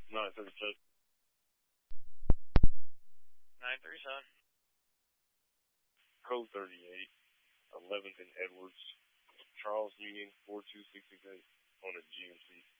937. 937. Code 38. 11th and Edwards. Charles Union 42668 on a GMC.